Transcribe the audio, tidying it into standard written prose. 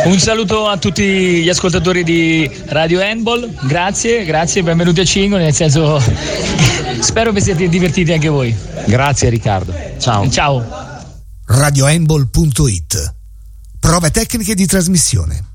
Un saluto a tutti gli ascoltatori di Radio Handball, grazie, benvenuti a Cingo, nel senso spero vi siate divertiti anche voi. Grazie Riccardo, ciao. Radiohandball.it. Prove tecniche di trasmissione.